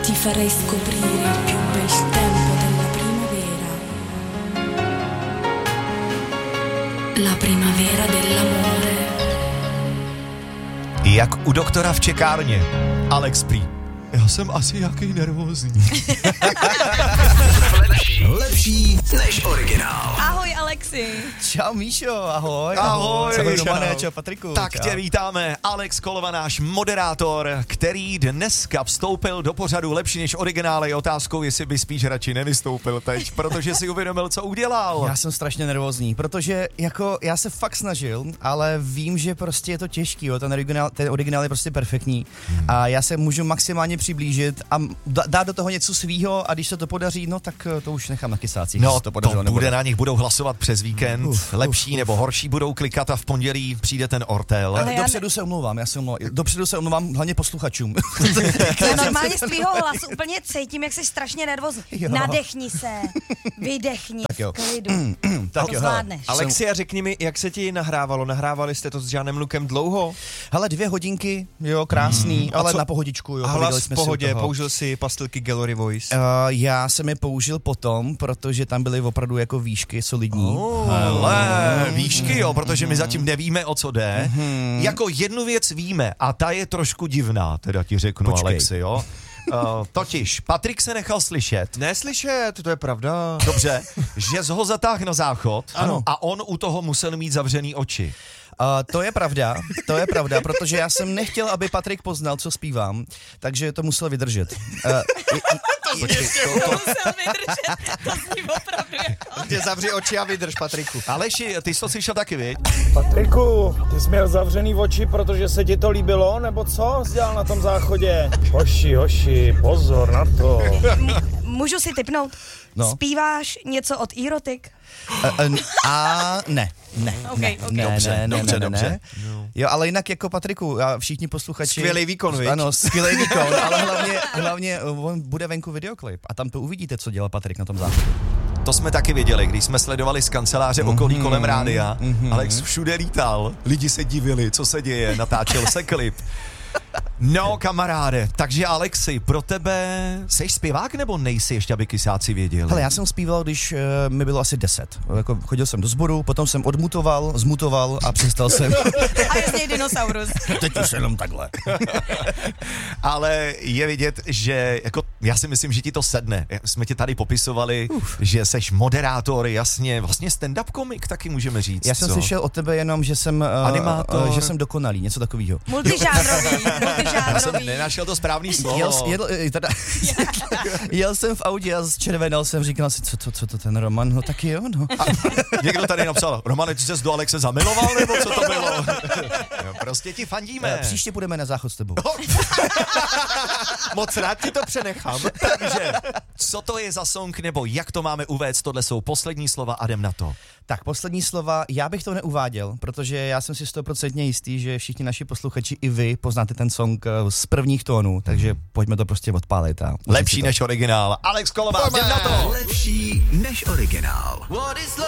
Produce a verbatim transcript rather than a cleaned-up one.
Ti farei scoprire il più bel tempo della primavera. La primavera dell'amore. Jak u doktora v čekárně. Alex prý. Já jsem asi jaký nervózní. Lepší, lepší než originál. Ahoj Alexi. Čau Míšo, ahoj. Ahoj. Čau, Čau. Romane, čau Patriku. Tak čau. tě vítáme, Alex Kolova, náš moderátor, který dneska vstoupil do pořadu Lepší než originál. Je otázkou, jestli by spíš radši nevystoupil teď, protože si uvědomil, co udělal. Já jsem strašně nervózní, protože jako já se fakt snažil, ale vím, že prostě je to těžký, jo. Ten, originál, ten originál je prostě perfektní hmm. a já se můžu maximálně přiblížit a dát do toho něco svýho a když se to podaří, no tak to už nechám na kysácích. No, to, to bude na nich, budou hlasovat přes víkend, uf, lepší uf, nebo uf. horší budou klikat a v pondělí přijde ten ortel. Ale dopředu se omlouvám, já se omlouvám, dopředu se omlouvám hlavně posluchačům. Já normálně z tvýho hlasu úplně cítím, jak jsi strašně nervózní. Nadechni se, vydechni tak jo. v klidu. Tak to jo, zvládneš. Alexia, řekni mi, jak se ti nahrávalo? Nahrávali jste to s Žánem Lukem dlouho? Hele, dvě hodinky, jo, krásný, mm. ale co? Na pohodičku, jo. A hlas v pohodě, použil si pastilky Gallery Voice? Uh, já jsem je použil potom, protože tam byly opravdu jako výšky solidní. Oh, hele, výšky jo, protože my zatím nevíme, o co jde. Mm-hmm. Jako jednu věc víme a ta je trošku divná, teda ti řeknu, počkej. Alexi, jo. Uh, totiž, Patrik se nechal slyšet. Neslyšet, to je pravda. Dobře, že z ho zatáhl na záchod ano. A on u toho musel mít zavřený oči. Uh, to je pravda, to je pravda, protože já jsem nechtěl, aby Patrik poznal, co zpívám, takže to musel vydržet. Uh, i, i, Počkej, to, to musel vydržet, to s ním opravdu jako... Tě zavři oči a vydrž, Patriku. Aleši, ty jsi to slyšel taky, viď? Patriku, ty jsi měl zavřený oči, protože se ti to líbilo, nebo co jsi dělal na tom záchodě? Hoši, hoši, pozor na to. Můžu si tipnout? No. Zpíváš něco od Erotic? Uh, uh, a ne, ne, okay, ne, okay. ne, dobře, ne, ne, dobře, ne, dobře. ne. Jo, ale jinak jako Patriku, a všichni posluchači... Skvělej výkon, viď? Ano, skvělej výkon, ale hlavně, hlavně on bude venku videoklip a tam to uvidíte, co dělal Patrik na tom záchodě. To jsme taky věděli, když jsme sledovali z kanceláře mm-hmm, okolí kolem rádia. Mm-hmm. Alex všude lítal, lidi se divili, co se děje, natáčel se klip. No, kamaráde, takže Alexi, pro tebe seš zpěvák nebo nejsi ještě, aby kysáci věděli? Hele, já jsem zpíval, když uh, mi bylo asi deset. Jako, chodil jsem do sboru, potom jsem odmutoval, zmutoval a přestal jsem. A je z něj dinosaurus. Teď už jenom takhle. Ale je vidět, že jako, já si myslím, že ti to sedne. Jsme tě tady popisovali, Uf. že seš moderátor, jasně, vlastně stand-up komik taky můžeme říct. Já jsem co? slyšel od tebe jenom, že jsem, uh, Animátor. uh, že jsem dokonalý, něco takového. Multižánrový, Já jsem multižánrový. nenašel to správný slovo. Jel, jedl, teda, jel jsem v autě a zčervenal jsem, říkal si, co to, co to ten Roman, no taky jo, no. A někdo tady napsal, Romane, ty ses do Alexe zamiloval, nebo co to bylo? No, prostě ti fandíme. Příště půjdeme na záchod s tebou. Moc rád ti to přenechám. Takže, co to je za song, nebo jak to máme uvést, tohle jsou poslední slova a jdem na to. Tak, poslední slova, já bych to neuváděl, protože já jsem si stoprocentně jistý, že všichni naši posluchači i vy poznáte ten song z prvních tónů, takže mm. pojďme to prostě odpálit. A lepší než originál. Alex Kolova, jdem na to. Lepší než originál.